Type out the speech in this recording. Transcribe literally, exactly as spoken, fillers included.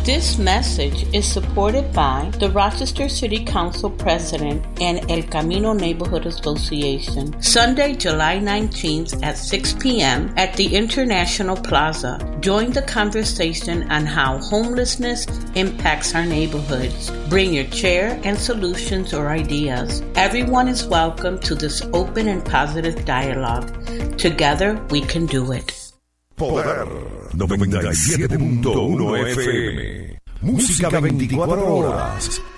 This message is supported by the Rochester City Council President and El Camino Neighborhood Association. Sunday, July nineteenth at six p.m. at the International Plaza. Join the conversation on how homelessness impacts our neighborhoods. Bring your chair and solutions or ideas. Everyone is welcome to this open and positive dialogue. Together, we can do it. Poder noventa y siete punto uno F M. Música veinticuatro horas.